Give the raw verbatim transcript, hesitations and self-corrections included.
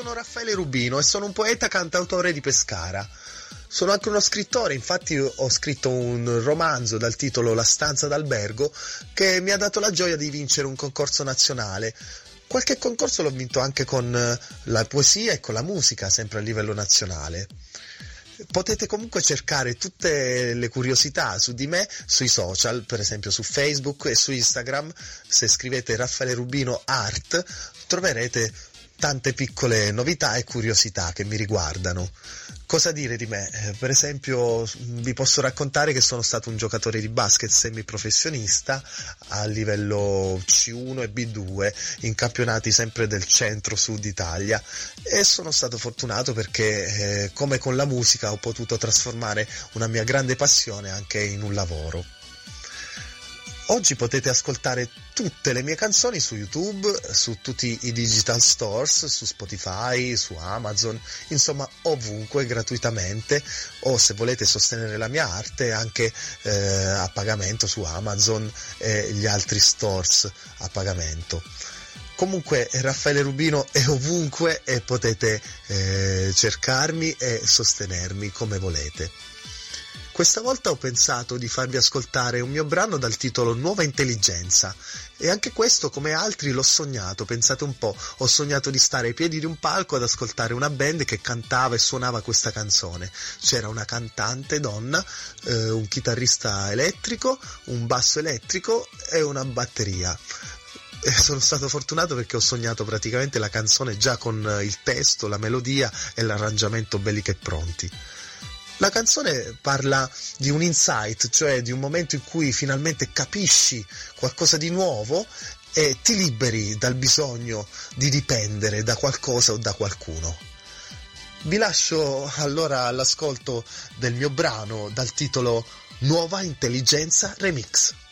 sono Raffaele Rubino e sono un poeta cantautore di Pescara. Sono anche uno scrittore, infatti ho scritto un romanzo dal titolo La stanza d'albergo che mi ha dato la gioia di vincere un concorso nazionale. Qualche concorso l'ho vinto anche con la poesia e con la musica, sempre a livello nazionale. Potete comunque cercare tutte le curiosità su di me sui social, per esempio su Facebook e su Instagram. Se scrivete Raffaele Rubino Art troverete tante piccole novità e curiosità che mi riguardano. Cosa dire di me? Eh, per esempio vi posso raccontare che sono stato un giocatore di basket semiprofessionista a livello C uno e B due in campionati sempre del centro-sud Italia, e sono stato fortunato perché eh, come con la musica ho potuto trasformare una mia grande passione anche in un lavoro. Oggi potete ascoltare tutte le mie canzoni su YouTube, su tutti i digital stores, su Spotify, su Amazon, insomma ovunque gratuitamente, o se volete sostenere la mia arte anche eh, a pagamento su Amazon e gli altri stores a pagamento. Comunque Raffaele Rubino è ovunque e potete eh, cercarmi e sostenermi come volete. Questa volta ho pensato di farvi ascoltare un mio brano dal titolo Nuova Intelligenza, e anche questo come altri l'ho sognato. Pensate un po', ho sognato di stare ai piedi di un palco ad ascoltare una band che cantava e suonava questa canzone. C'era una cantante donna, eh, un chitarrista elettrico, un basso elettrico e una batteria. E sono stato fortunato perché ho sognato praticamente la canzone già con il testo, la melodia e l'arrangiamento belli che pronti. La canzone parla di un insight, cioè di un momento in cui finalmente capisci qualcosa di nuovo e ti liberi dal bisogno di dipendere da qualcosa o da qualcuno. Vi lascio allora all'ascolto del mio brano dal titolo Nuova Intelligenza Remix.